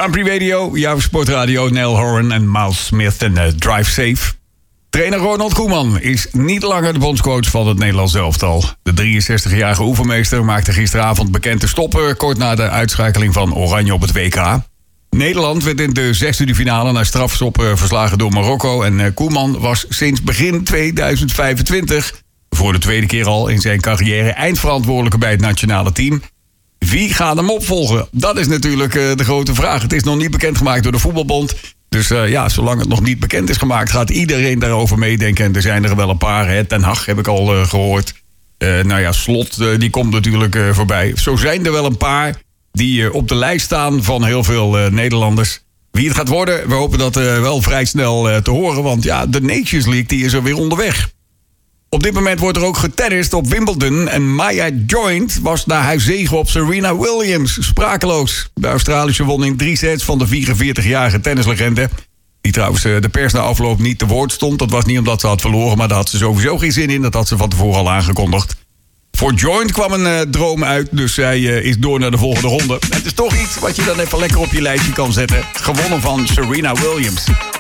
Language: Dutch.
Grand Prix Radio, jouw sportradio, Neil Horan en Miles Smith en Drive Safe. Trainer Ronald Koeman is niet langer de bondscoach van het Nederlands elftal. De 63-jarige oefenmeester maakte gisteravond bekend te stoppen kort na de uitschakeling van Oranje op het WK. Nederland werd in de 6e finale na strafschoppen verslagen door Marokko en Koeman was sinds begin 2025 voor de tweede keer al in zijn carrière eindverantwoordelijke bij het nationale team. Wie gaat hem opvolgen? Dat is natuurlijk de grote vraag. Het is nog niet bekendgemaakt door de Voetbalbond. Dus zolang het nog niet bekend is gemaakt, gaat iedereen daarover meedenken. En er zijn er wel een paar. Ten Hag heb ik al gehoord. Slot, die komt natuurlijk voorbij. Zo zijn er wel een paar die op de lijst staan van heel veel Nederlanders. Wie het gaat worden, we hopen dat wel vrij snel te horen. Want de Nations League die is er weer onderweg. Op dit moment wordt er ook getennist op Wimbledon. En Maya Joint was na haar zege op Serena Williams sprakeloos. De Australische won in 3 sets van de 44-jarige tennislegende. Die trouwens de pers na afloop niet te woord stond. Dat was niet omdat ze had verloren, maar daar had ze sowieso geen zin in. Dat had ze van tevoren al aangekondigd. Voor Joint kwam een droom uit, dus zij is door naar de volgende ronde. Het is toch iets wat je dan even lekker op je lijstje kan zetten. Gewonnen van Serena Williams.